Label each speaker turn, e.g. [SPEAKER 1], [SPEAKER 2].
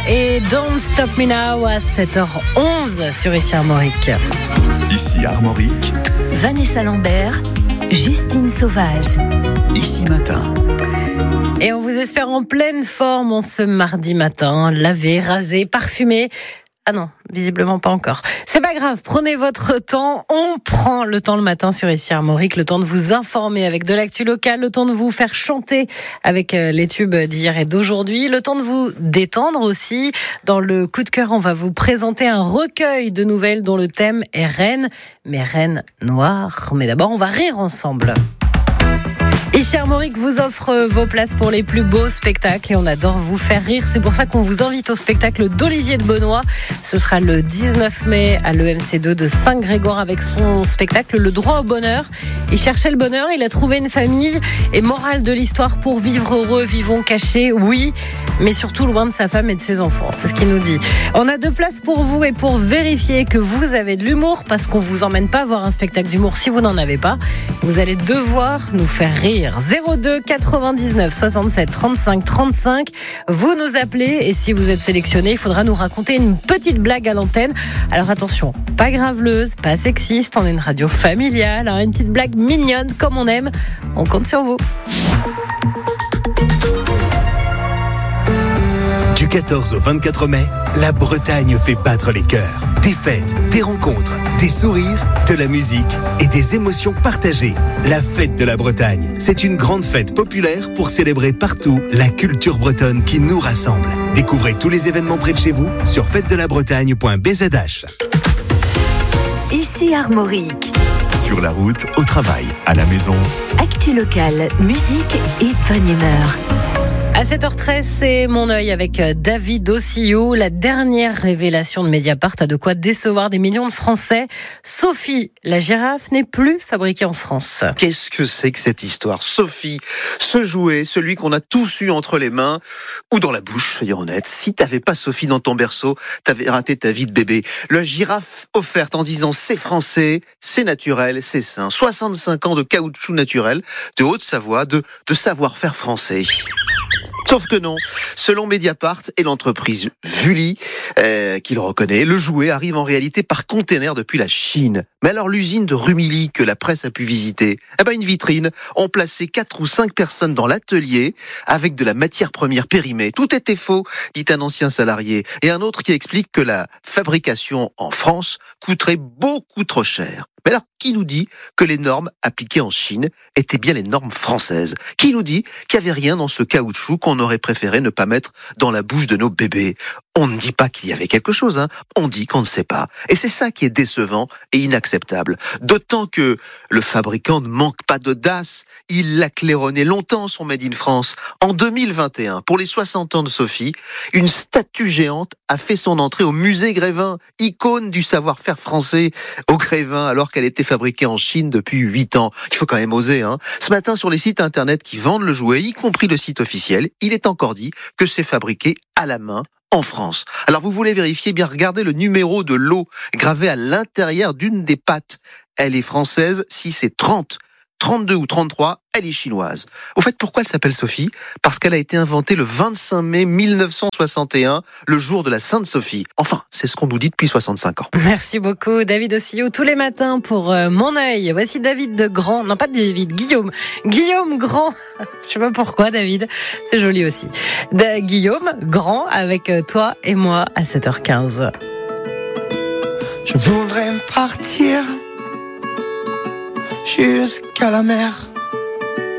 [SPEAKER 1] et Don't Stop Me Now à 7h11 sur Ici Armorique.
[SPEAKER 2] Ici Armorique.
[SPEAKER 3] Vanessa Lambert, Justine Sauvage.
[SPEAKER 2] Ici Matin.
[SPEAKER 1] Et on vous espère en pleine forme en ce mardi matin, lavé, rasé, parfumé. Ah non, visiblement pas encore. C'est pas grave, prenez votre temps. On prend le temps le matin sur Ici Armorique, le temps de vous informer avec de l'actu locale, le temps de vous faire chanter avec les tubes d'hier et d'aujourd'hui, le temps de vous détendre aussi. Dans le coup de cœur, on va vous présenter un recueil de nouvelles dont le thème est Reine, mais Reine noire. Mais d'abord, on va rire ensemble. Ici Armorique vous offre vos places pour les plus beaux spectacles et on adore vous faire rire. C'est pour ça qu'on vous invite au spectacle d'Olivier de Benoît. Ce sera le 19 mai à l'EMC2 de Saint-Grégoire avec son spectacle Le droit au bonheur. Il cherchait le bonheur, il a trouvé une famille et morale de l'histoire pour vivre heureux, vivons cachés, oui, mais surtout loin de sa femme et de ses enfants. C'est ce qu'il nous dit. On a 2 places pour vous et pour vérifier que vous avez de l'humour parce qu'on vous emmène pas voir un spectacle d'humour si vous n'en avez pas. Vous allez devoir nous faire rire. 02 99 67 35 35. Vous nous appelez et si vous êtes sélectionné, il faudra nous raconter une petite blague à l'antenne. Alors attention, pas graveleuse, pas sexiste, on est une radio familiale, hein, une petite blague mignonne comme on aime. On compte sur vous.
[SPEAKER 4] Du 14 au 24 mai, la Bretagne fait battre les cœurs. Des fêtes, des rencontres, des sourires, de la musique et des émotions partagées. La fête de la Bretagne, c'est une grande fête populaire pour célébrer partout la culture bretonne qui nous rassemble. Découvrez tous les événements près de chez vous sur fêtedelabbretagne.bzh.
[SPEAKER 3] Ici Armorique.
[SPEAKER 2] Sur la route, au travail, à la maison.
[SPEAKER 3] Actu locale, musique et bonne humeur.
[SPEAKER 1] À 7h13, c'est Mon œil avec David Ossillou. La dernière révélation de Mediapart a de quoi décevoir des millions de Français. Sophie, la girafe, n'est plus fabriquée en France.
[SPEAKER 5] Qu'est-ce que c'est que cette histoire ? Sophie, ce jouet, celui qu'on a tous eu entre les mains ou dans la bouche, soyons honnêtes. Si t'avais pas Sophie dans ton berceau, t'avais raté ta vie de bébé. La girafe offerte en disant c'est français, c'est naturel, c'est sain. 65 ans de caoutchouc naturel, de Haute-Savoie, de savoir-faire français. Sauf que non, selon Mediapart et l'entreprise Vully, qui le reconnaît, le jouet arrive en réalité par container depuis la Chine. Mais alors l'usine de Rumilly que la presse a pu visiter, une vitrine, ont placé 4 ou 5 personnes dans l'atelier avec de la matière première périmée. Tout était faux, dit un ancien salarié. Et un autre qui explique que la fabrication en France coûterait beaucoup trop cher. Mais alors, qui nous dit que les normes appliquées en Chine étaient bien les normes françaises ? Qui nous dit qu'il n'y avait rien dans ce caoutchouc qu'on aurait préféré ne pas mettre dans la bouche de nos bébés ? On ne dit pas qu'il y avait quelque chose, on dit qu'on ne sait pas. Et c'est ça qui est décevant et inacceptable. D'autant que le fabricant ne manque pas d'audace. Il l'a claironné longtemps, son Made in France. En 2021, pour les 60 ans de Sophie, une statue géante a fait son entrée au musée Grévin, icône du savoir-faire français au Grévin, alors qu'elle était fabriquée en Chine depuis 8 ans. Il faut quand même oser, Ce matin, sur les sites internet qui vendent le jouet, y compris le site officiel, il est encore dit que c'est fabriqué à la main en France. Alors vous voulez vérifier, bien regardez le numéro de lot gravé à l'intérieur d'une des pattes. Elle est française, si c'est 30, 32 ou 33, elle est chinoise. Au fait, pourquoi elle s'appelle Sophie ? Parce qu'elle a été inventée le 25 mai 1961, le jour de la Sainte Sophie. Enfin, c'est ce qu'on nous dit depuis 65 ans.
[SPEAKER 1] Merci beaucoup David Ossillou, tous les matins pour Mon œil. Voici David Grand, non pas David, Guillaume Grand. Je sais pas pourquoi David, c'est joli aussi. Guillaume Grand avec Toi et moi à 7h15.
[SPEAKER 6] Je voudrais partir jusqu'à la mer,